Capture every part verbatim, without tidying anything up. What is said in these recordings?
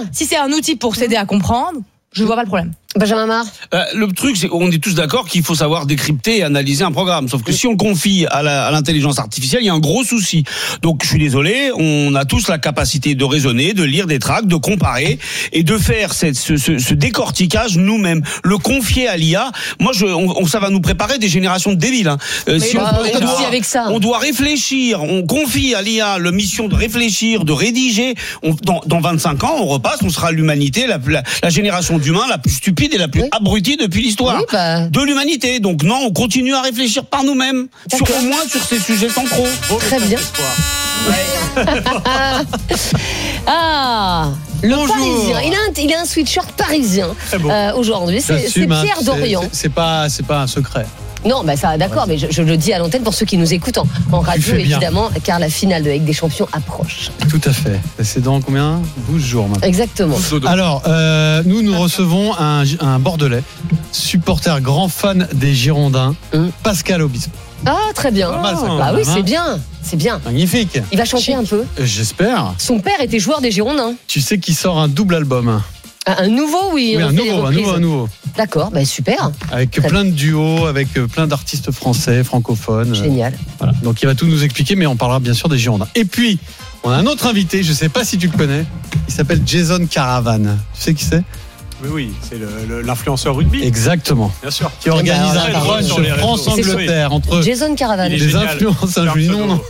Si c'est un outil pour s'aider à comprendre, je vois pas le problème. Benjamin Marre. Euh, le truc, c'est qu'on est tous d'accord qu'il faut savoir décrypter et analyser un programme. Sauf que si on confie à, la, à l'intelligence artificielle, il y a un gros souci. Donc, je suis désolé, on a tous la capacité de raisonner, de lire des tracts, de comparer et de faire cette, ce, ce, ce décortiquage nous-mêmes. Le confier à l'I A, moi, je, on, on, ça va nous préparer des générations de débiles. Hein. Euh, si bah, on, on, on, doit, avec ça. on doit réfléchir, on confie à l'I A la mission de réfléchir, de rédiger. On, dans, dans vingt-cinq ans, on repasse, on sera l'humanité, la, la, la génération d'humains la plus stupide et la plus oui. abrutie depuis l'histoire oui, bah... de l'humanité. Donc non, on continue à réfléchir par nous-mêmes, sur, au moins sur ces sujets centraux. Oh, très bien. Ah, le Bonjour. Parisien. Il a un, il a un sweatshirt parisien bon. euh, aujourd'hui. C'est, c'est Pierre hein, Dorian. C'est, c'est, pas, c'est pas un secret. Non, bah ça, d'accord, ouais. mais je, je le dis à l'antenne pour ceux qui nous écoutent en, en radio, évidemment, car la finale de la Ligue des Champions approche. Tout à fait. C'est dans combien ? douze jours maintenant. Exactement. Alors, euh, nous, nous recevons un, un Bordelais, supporter grand fan des Girondins, hum. Pascal Obispo. Ah, très bien. Mal, ça, bah oui, c'est bien. C'est bien. Magnifique. Il va chanter un peu. J'espère. Son père était joueur des Girondins. Tu sais qu'il sort un double album. Un nouveau, oui. Oui, un nouveau, un nouveau, un nouveau. D'accord, bah super. Avec Très plein bien. de duos, avec plein d'artistes français, francophones. Génial. Voilà. Donc il va tout nous expliquer, mais on parlera bien sûr des Girondins. Et puis, on a un autre invité, je ne sais pas si tu le connais. Il s'appelle Jason Caravan. Tu sais qui c'est ? Oui, oui, c'est le, le, l'influenceur rugby. Exactement. Bien sûr. Qui organise un run sur France-Angleterre entre Jason Caravan. Les influenceurs. Non, non.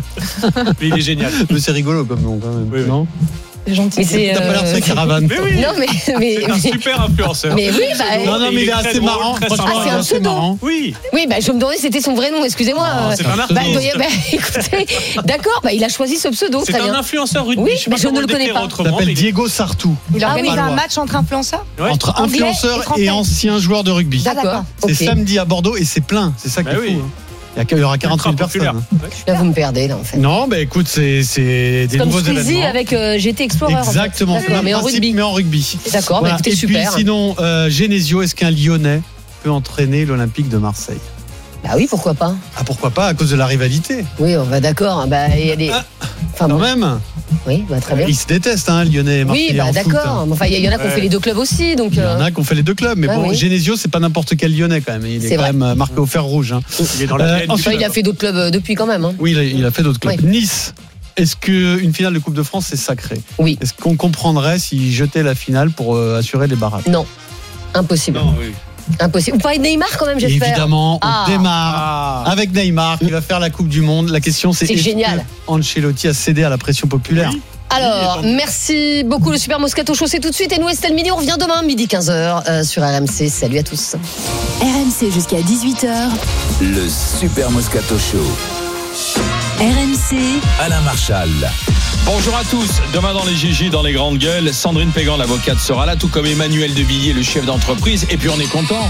Mais il est génial. Mais c'est rigolo comme nom quand même. Oui, oui. Non ? Gentil. Mais c'est, T'as pas l'air de euh... sa caravane. Mais oui. Non, mais, mais, c'est un mais... super influenceur. Mais oui, bah. Non, non, mais il est assez drôle, marrant. Franchement, ah, c'est un assez pseudo. marrant. Oui. Oui, bah, je me demandais si c'était son vrai nom, excusez-moi. Non, c'est un bah, artiste. bah, écoutez, d'accord, bah, il a choisi ce pseudo. C'est très un bien. influenceur rugby. Oui, je mais je ne le connais pas. Il s'appelle Diego Sartou. Il organise ah, oui. un match entre influenceurs ouais. Entre Anglais influenceurs et, et anciens joueurs de rugby. D'accord. C'est okay. samedi à Bordeaux et c'est plein. C'est ça qui bah est oui. fou. Hein. Il y aura quarante mille personnes. Là, vous me perdez, là, en fait. Non, mais écoute, c'est, c'est des c'est nouveaux comme événements. avec euh, G T Explorer. Exactement, en fait. mais en rugby. Mais en rugby. D'accord, voilà. Bah, écoutez, et super. Et puis sinon, euh, Genesio, est-ce qu'un Lyonnais peut entraîner l'Olympique de Marseille ? Bah oui, pourquoi pas ? Ah, pourquoi pas, à cause de la rivalité. Oui, on va d'accord. Bah, il y a des... Ah, enfin, quand bon. même. Oui, bah, très bien. Ils se détestent, hein, Lyonnais et Marseillais. Oui, bah, en d'accord. Foot. Enfin, il y en a qui ont fait les deux clubs aussi. Donc, il y en a qui ont fait les deux clubs. Mais ah, bon, oui. Genesio, c'est pas n'importe quel Lyonnais quand même. Il est, est quand vrai. même marqué au fer rouge. Hein. Il est dans la euh, enfin, il a fait d'autres clubs depuis quand même. Hein. Oui, il a, il a fait d'autres clubs. Oui. Nice. Est-ce qu'une finale de Coupe de France, c'est sacré ? Oui. Est-ce qu'on comprendrait s'ils jetaient la finale pour euh, assurer les barrages ? Non. Impossible. Non, oui. Impossible. Vous parlez de Neymar quand même, j'espère. Évidemment, on ah. démarre Ah. avec Neymar qui va faire la Coupe du Monde. La question, c'est, c'est est-ce génial. que Ancelotti a cédé à la pression populaire ? Oui. Alors, merci beaucoup. Le Super Moscato Show, c'est tout de suite. Et nous, Estelle Midi, on revient demain, midi quinze heures, euh, sur R M C. Salut à tous. R M C jusqu'à dix-huit heures. Le Super Moscato Show. R M C. Alain Marchal. Bonjour à tous. Demain dans les G G, dans les grandes gueules, Sandrine Pégan, l'avocate, sera là, tout comme Emmanuel Devilliers, le chef d'entreprise. Et puis on est content.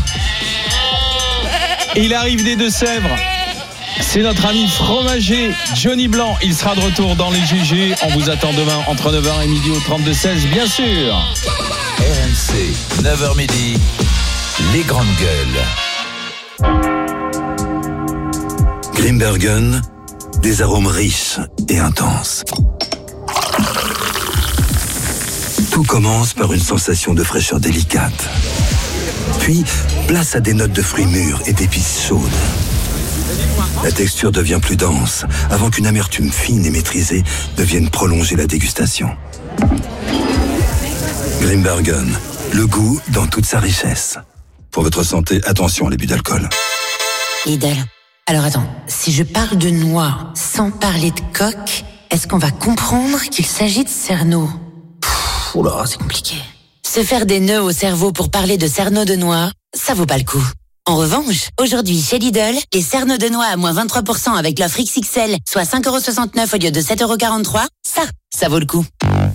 Il arrive des Deux-Sèvres. C'est notre ami fromager Johnny Blanc. Il sera de retour dans les G G. On vous attend demain entre neuf heures et midi au trente-deux seize, bien sûr. R M C, neuf heures midi, les grandes gueules. Grimbergen, des arômes riches et intenses. Tout commence par une sensation de fraîcheur délicate. Puis, place à des notes de fruits mûrs et d'épices chaudes. La texture devient plus dense, avant qu'une amertume fine et maîtrisée ne vienne prolonger la dégustation. Grimbergen, le goût dans toute sa richesse. Pour votre santé, attention à l'abus d'alcool. Lidl. Alors attends, si je parle de noix sans parler de coque, est-ce qu'on va comprendre qu'il s'agit de cerneau ? Pff, oula, c'est compliqué. Se faire des nœuds au cerveau pour parler de cerneau de noix, ça vaut pas le coup. En revanche, aujourd'hui chez Lidl, les cerneaux de noix à moins vingt-trois pour cent avec l'offre X X L, soit cinq euros soixante-neuf au lieu de sept euros quarante-trois, ça, ça vaut le coup.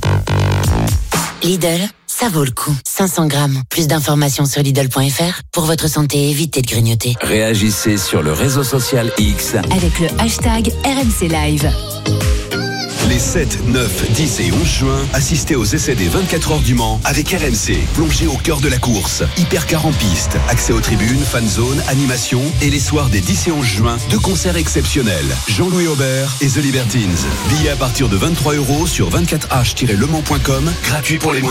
Lidl, ça vaut le coup. cinq cents grammes. Plus d'informations sur Lidl point F R. Pour votre santé, évitez de grignoter. Réagissez sur le réseau social X avec le hashtag R M C Live. Les sept, neuf, dix et onze juin, assistez aux essais des vingt-quatre heures du Mans avec R M C. Plongez au cœur de la course. Hypercar en piste, accès aux tribunes, fan zone, animation et les soirs des dix et onze juin, deux concerts exceptionnels. Jean-Louis Aubert et The Libertines. Billets à partir de vingt-trois euros sur vingt-quatre h tiret le mans point com, gratuit pour les